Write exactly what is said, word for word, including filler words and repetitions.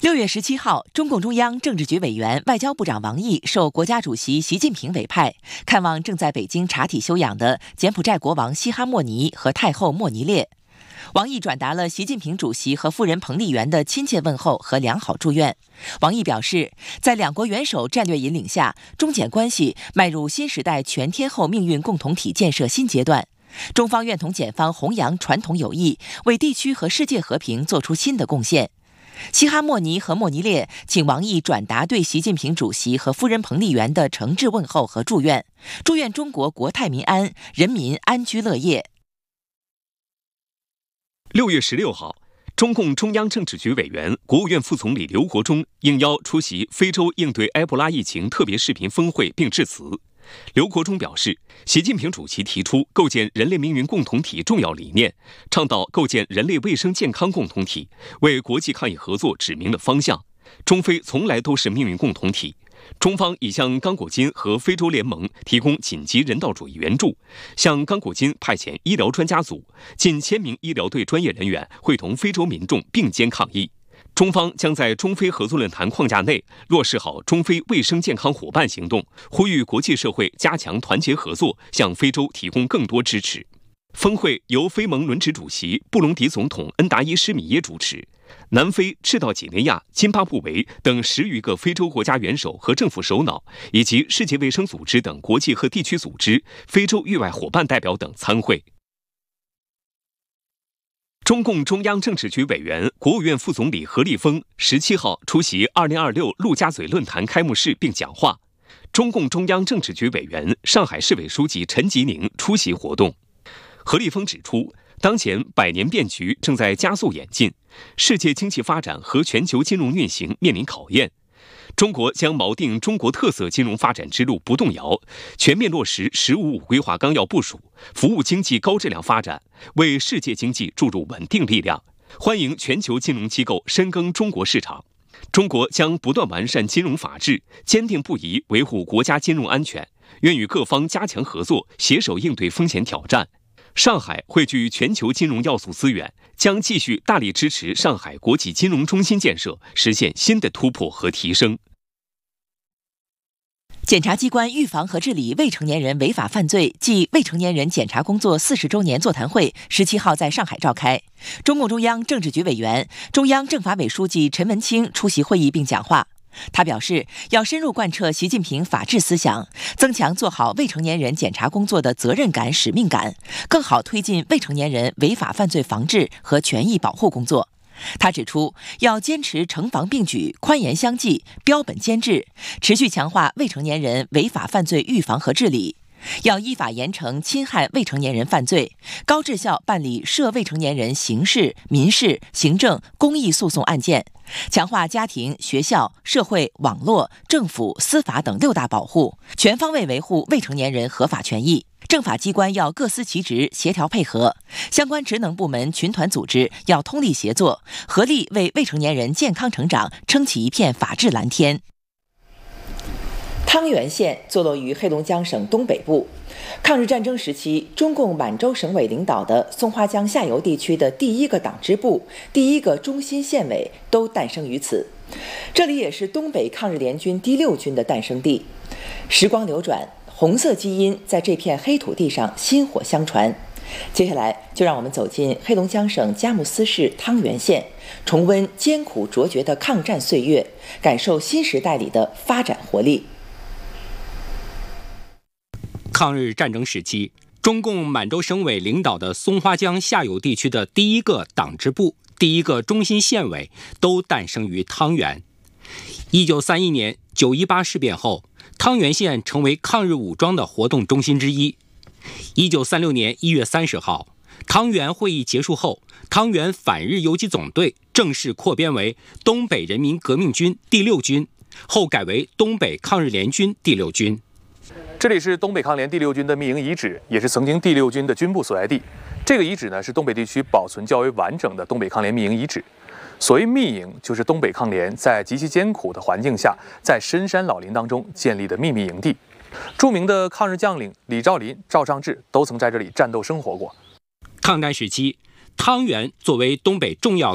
六月十七号，中共中央政治局委员、外交部长王毅受国家主席习近平委派，看望正在北京查体休养的柬埔寨国王西哈莫尼和太后莫尼列。王毅转达了习近平主席和夫人彭丽媛的亲切问候和良好祝愿。王毅表示，在两国元首战略引领下，中柬关系迈入新时代全天候命运共同体建设新阶段。中方愿同柬方弘扬传统友谊，为地区和世界和平做出新的贡献。西哈莫尼和莫尼列请王毅转达对习近平主席和夫人彭丽媛的诚挚问候和祝愿，祝愿中国国泰民安，人民安居乐业。 六月十六号，中共中央政治局委员、国务院副总理刘国中应邀出席非洲应对埃博拉疫情特别视频峰会并致辞。刘国中表示，习近平主席提出构建人类命运共同体重要理念，倡导构建人类卫生健康共同体，为国际抗疫合作指明了方向。中非从来都是命运共同体，中方已向刚果金和非洲联盟提供紧急人道主义援助，向刚果金派遣医疗专家组，近千名医疗队专业人员会同非洲民众并肩抗疫。中方将在中非合作论坛框架内落实好中非卫生健康伙伴行动，呼吁国际社会加强团结合作，向非洲提供更多支持。峰会由非盟轮值主席布隆迪总统恩达伊施米耶主持，南非、赤道几内亚、津巴布韦等十余个非洲国家元首和政府首脑，以及世界卫生组织等国际和地区组织、非洲域外伙伴代表等参会。中共中央政治局委员、国务院副总理何立峰十七号出席二零二六陆家嘴论坛开幕式并讲话。中共中央政治局委员、上海市委书记陈吉宁出席活动。何立峰指出，当前百年变局正在加速演进，世界经济发展和全球金融运行面临考验。中国将锚定中国特色金融发展之路不动摇，全面落实“十五五”规划纲要部署，服务经济高质量发展，为世界经济注入稳定力量。欢迎全球金融机构深耕中国市场。中国将不断完善金融法治，坚定不移维护国家金融安全，愿与各方加强合作，携手应对风险挑战。上海汇聚全球金融要素资源，将继续大力支持上海国际金融中心建设，实现新的突破和提升。 检察机关预防和治理未成年人违法犯罪暨未成年人检察工作四十周年座谈会十七号在上海召开。中共中央政治局委员、中央政法委书记陈文清出席会议并讲话。他表示，要深入贯彻习近平法治思想，增强做好未成年人检察工作的责任感、使命感，更好推进未成年人违法犯罪防治和权益保护工作。他指出，要坚持惩防并举、宽严相济、标本兼治，持续强化未成年人违法犯罪预防和治理。要依法严惩侵害未成年人犯罪，高质效办理涉未成年人刑事、民事、行政、公益诉讼案件，强化家庭、学校、社会、网络、政府、司法等六大保护，全方位维护未成年人合法权益。政法机关要各司其职，协调配合；相关职能部门、群团组织要通力协作，合力为未成年人健康成长撑起一片法治蓝天。汤原县坐落于黑龙江省东北部，抗日战争时期，中共满洲省委领导的松花江下游地区的第一个党支部、第一个中心县委都诞生于此。这里也是东北抗日联军第六军的诞生地。时光流转，红色基因在这片黑土地上薪火相传。接下来，就让我们走进黑龙江省佳木斯市汤原县，重温艰苦卓绝的抗战岁月，感受新时代里的发展活力。 抗日战争时期，中共满洲省委领导的松花江下游地区的第一个党支部、第一个中心县委都诞生于汤原。一九三一年九一八事变后，汤原县成为抗日武装的活动中心之一。一九三六年一月三十号，汤原会议结束后，汤原反日游击总队正式扩编为东北人民革命军第六军，后改为东北抗日联军第六军。 这里是东北抗联第六军的密营遗址，也是曾经第六军的军部所在地。这个遗址呢，是东北地区保存较为完整的东北抗联密营遗址。所谓密营，就是东北抗联在极其艰苦的环境下，在深山老林当中建立的秘密营地。著名的抗日将领李兆林、赵尚志都曾在这里战斗生活过。 抗战时期，汤原作为东北重要